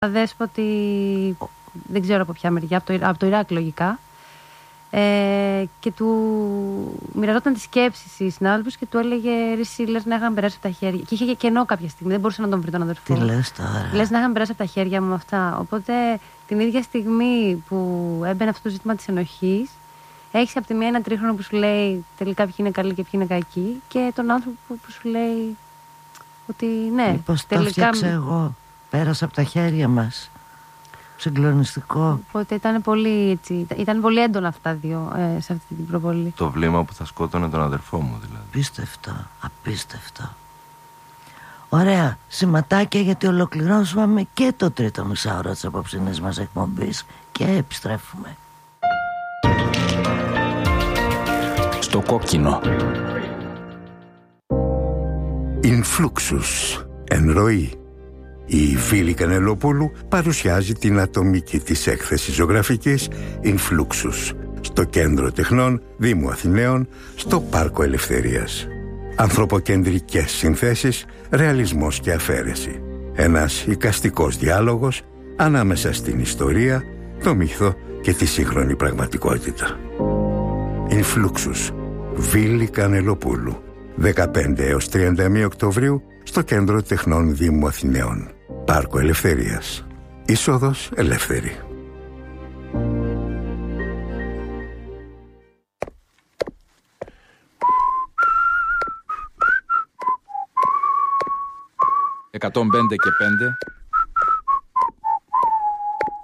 Αδέσποτη, δεν ξέρω από ποια μεριά, από το Ιράκ λογικά. Και του μοιραζόταν τις σκέψεις η συνάδελφος και του έλεγε: «Ρε εσύ, λες να είχαν περάσει από τα χέρια». Και είχε και κενό κάποια στιγμή, δεν μπορούσε να τον βρει τον αδερφό. Τι λες τώρα? Λες να είχαν περάσει από τα χέρια μου αυτά. Οπότε την ίδια στιγμή που έμπαινε αυτό το ζήτημα της ενοχής, έχεις από τη μία ένα τρίχρονο που σου λέει τελικά ποιοι είναι καλοί και ποιοι είναι κακοί, και τον άνθρωπο που σου λέει ότι ναι, μήπως τελικά. το φτιάξα εγώ, πέρασα από τα χέρια μας. Συγκλονιστικό. Οπότε ήταν πολύ έντονα αυτά δύο σε αυτή την προβολή. Το βλέμμα που θα σκότωνε τον αδερφό μου δηλαδή. Απίστευτο, απίστευτο. Ωραία, σηματάκια, γιατί ολοκληρώσαμε και το τρίτο μισάωρο της απόψινής μας εκπομπής και επιστρέφουμε. Στο κόκκινο. Influxus, εν ροή. Η Φίλη Κανελοπούλου παρουσιάζει την ατομική της έκθεση ζωγραφικής Influxus στο Κέντρο Τεχνών Δήμου Αθηναίων, στο Πάρκο Ελευθερίας. Ανθρωποκεντρικές συνθέσεις, ρεαλισμός και αφαίρεση. Ένας εικαστικός διάλογος ανάμεσα στην ιστορία, το μύθο και τη σύγχρονη πραγματικότητα. Influxus, Φίλη Κανελοπούλου. 15 έως 31 Οκτωβρίου στο Κέντρο Τεχνών Δήμου Αθηναίων. Πάρκο Ελευθερίας. Είσοδος ελεύθερη. «105 και 5